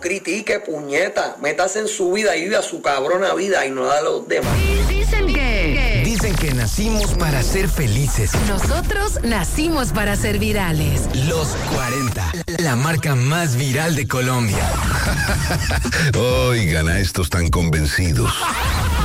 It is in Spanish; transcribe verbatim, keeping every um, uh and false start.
critique, puñeta. Métase en su vida y vive a su cabrona vida y no da a los demás. Dicen que... Dicen que nacimos para ser felices. Nosotros nacimos para ser virales. Los cuarenta, la marca más viral de Colombia. Oigan a estos tan convencidos.